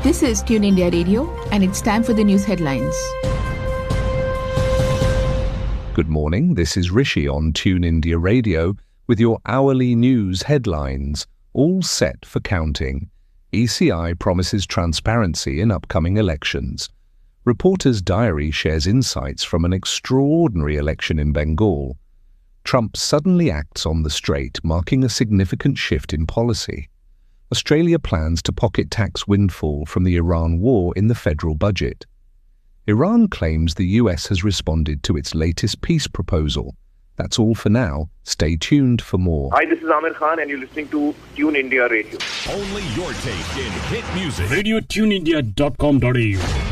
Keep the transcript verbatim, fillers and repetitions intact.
This is Tune India Radio, and it's time for the news headlines. Good morning, this is Rishi on Tune India Radio with your hourly news headlines, all set for counting. E C I promises transparency in upcoming elections. Reporter's Diary shares insights from an extraordinary election in Bengal. Trump suddenly acts on the straight, marking a significant shift in policy. Australia plans to pocket tax windfall from the Iran war in the federal budget. Iran claims the U S has responded to its latest peace proposal. That's all for now. Stay tuned for more. Hi, this is Amir Khan and you're listening to Tune India Radio. Only your taste in hit music. radio tune india dot com dot a u